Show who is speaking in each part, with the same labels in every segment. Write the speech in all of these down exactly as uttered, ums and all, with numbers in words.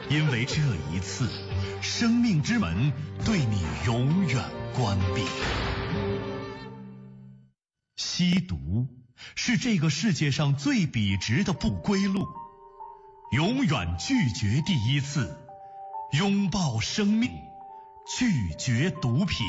Speaker 1: 因为这一次，生命之门对你永远关闭。吸毒是这个世界上最笔直的不归路，永远拒绝第一次，拥抱生命，拒绝毒品。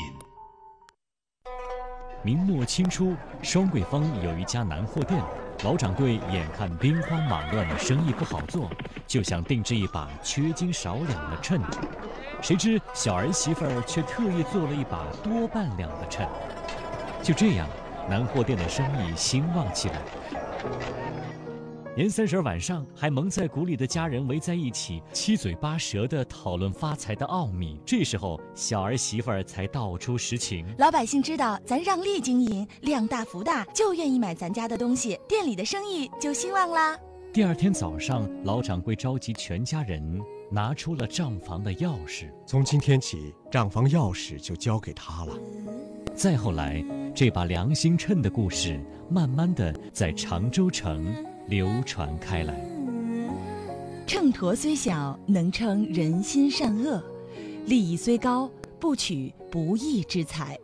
Speaker 2: 明末清初，双桂坊有一家南货店，老掌柜眼看兵荒马乱，生意不好做，就想定制一把缺斤少两的秤。谁知小儿媳妇儿却特意做了一把多半两的秤。就这样，南货店的生意兴旺起来。年三十晚上，还蒙在鼓里的家人围在一起，七嘴八舌地讨论发财的奥秘。这时候，小儿媳妇儿才道出实情：
Speaker 3: 老百姓知道咱让利经营，量大福大，就愿意买咱家的东西，店里的生意就兴旺啦。
Speaker 2: 第二天早上，老掌柜召集全家人，拿出了账房的钥匙。
Speaker 4: 从今天起，账房钥匙就交给他了。
Speaker 2: 再后来，这把良心秤的故事，慢慢的在常州城流传开来。
Speaker 3: 秤砣虽小，能称人心善恶；利益虽高，不取不义之财。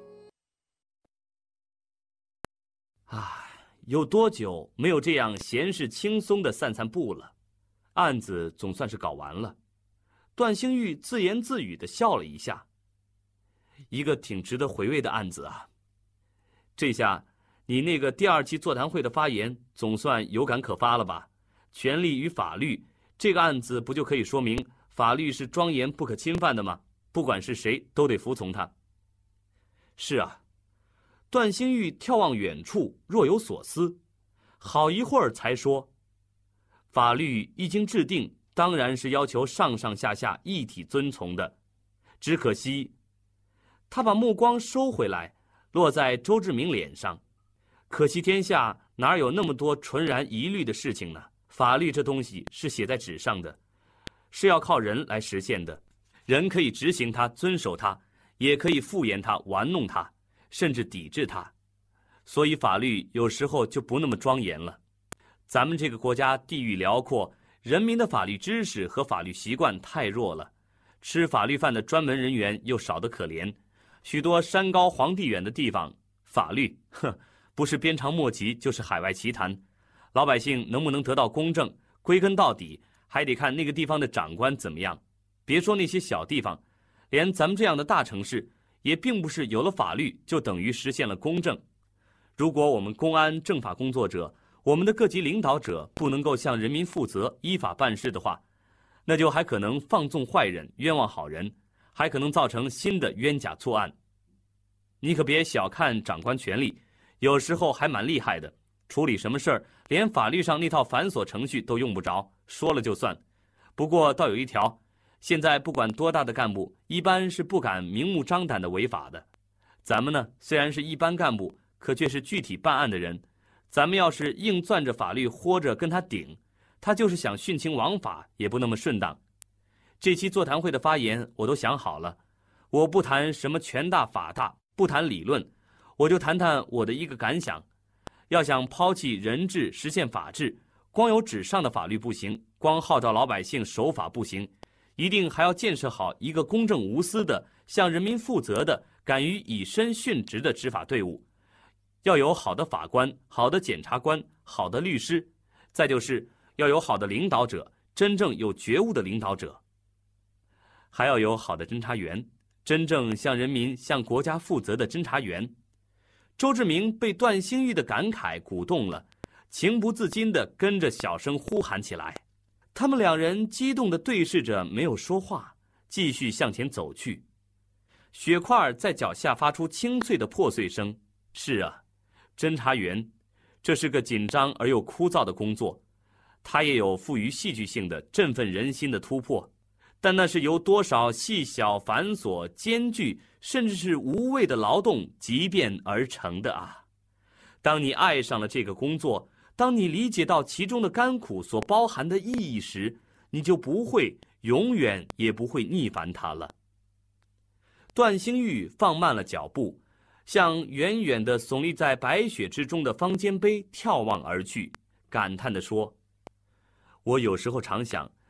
Speaker 5: 唉，有多久没有这样闲适轻松的散散步了？案子总算是搞完了。段兴玉自言自语地笑了一下。一个挺值得回味的案子啊。这下你那个第二期座谈会的发言总算有感可发了吧？权力与法律这个案子不就可以说明法律是庄严不可侵犯的吗？不管是谁都得服从它。是啊，段兴玉眺望远处，若有所思，好一会儿才说：法律一经制定，当然是要求上上下下一体遵从的。只可惜他把目光收回来，落在周志明脸上。可惜天下哪有那么多纯然一律的事情呢？法律这东西是写在纸上的，是要靠人来实现的。人可以执行它，遵守它，也可以敷衍它，玩弄它，甚至抵制它。所以法律有时候就不那么庄严了。咱们这个国家地域辽阔，人民的法律知识和法律习惯太弱了，吃法律饭的专门人员又少得可怜。许多山高皇帝远的地方，法律呵不是鞭长莫及就是海外奇谈。老百姓能不能得到公正，归根到底还得看那个地方的长官怎么样。别说那些小地方，连咱们这样的大城市也并不是有了法律就等于实现了公正。如果我们公安政法工作者，我们的各级领导者不能够向人民负责，依法办事的话，那就还可能放纵坏人，冤枉好人，还可能造成新的冤假错案。你可别小看长官权力，有时候还蛮厉害的，处理什么事儿连法律上那套繁琐程序都用不着，说了就算。不过倒有一条，现在不管多大的干部，一般是不敢明目张胆的违法的。咱们呢，虽然是一般干部，可却是具体办案的人。咱们要是硬攥着法律豁着跟他顶，他就是想徇情枉法也不那么顺当。这期座谈会的发言我都想好了，我不谈什么权大法大，不谈理论，我就谈谈我的一个感想。要想抛弃人治，实现法治，光有纸上的法律不行，光号召老百姓守法不行，一定还要建设好一个公正无私的、向人民负责的、敢于以身殉职的执法队伍。要有好的法官、好的检察官、好的律师，再就是要有好的领导者，真正有觉悟的领导者。还要有好的侦查员，真正向人民、向国家负责的侦查员。周志明被段兴玉的感慨鼓动了，情不自禁地跟着小声呼喊起来。他们两人激动地对视着，没有说话，继续向前走去。血块在脚下发出清脆的破碎声。是啊，侦查员，这是个紧张而又枯燥的工作，它也有富于戏剧性的、振奋人心的突破，但那是由多少细小、繁琐、艰巨，甚至是无谓的劳动集变而成的啊！当你爱上了这个工作，当你理解到其中的甘苦所包含的意义时，你就不会，永远也不会逆反它了。段兴玉放慢了脚步，向远远地耸立在白雪之中的方尖碑眺望而去，感叹地说：我有时候常想，